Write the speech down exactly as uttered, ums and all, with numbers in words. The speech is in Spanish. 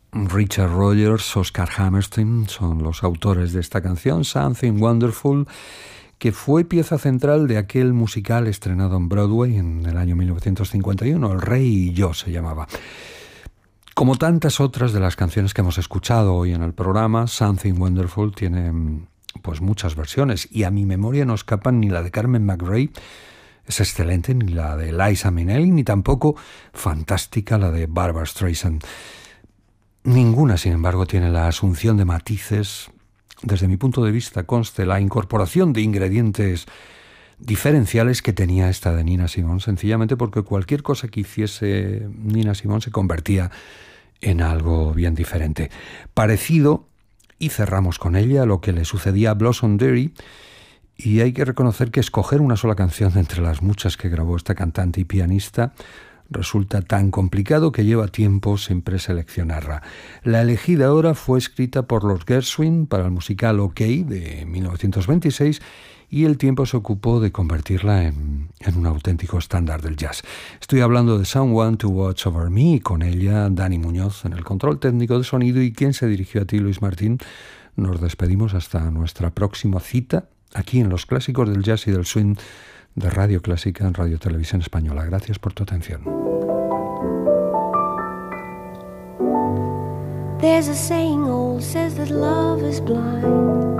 Richard Rodgers, Oscar Hammerstein son los autores de esta canción, Something Wonderful, que fue pieza central de aquel musical estrenado en Broadway en el año mil novecientos cincuenta y uno, El Rey y yo se llamaba. Como tantas otras de las canciones que hemos escuchado hoy en el programa, Something Wonderful tiene pues muchas versiones y a mi memoria no escapan ni la de Carmen McRae, es excelente, ni la de Liza Minnelli, ni tampoco fantástica la de Barbra Streisand. Ninguna, sin embargo, tiene la asunción de matices. Desde mi punto de vista, conste la incorporación de ingredientes diferenciales que tenía esta de Nina Simone, sencillamente porque cualquier cosa que hiciese Nina Simone se convertía en algo bien diferente. Parecido, y cerramos con ella, lo que le sucedía a Blossom Dearie, y hay que reconocer que escoger una sola canción de entre las muchas que grabó esta cantante y pianista resulta tan complicado que lleva tiempo siempre seleccionarla. La elegida ahora fue escrita por los Gershwin para el musical OK de mil novecientos veintiséis y el tiempo se ocupó de convertirla en, en un auténtico estándar del jazz. Estoy hablando de Someone to Watch Over Me y con ella Dani Muñoz en el control técnico de sonido y quien se dirigió a ti, Luis Martín. Nos despedimos hasta nuestra próxima cita aquí en los clásicos del jazz y del swing de Radio Clásica en Radio Televisión Española. Gracias por tu atención. There's a saying old says that love is blind.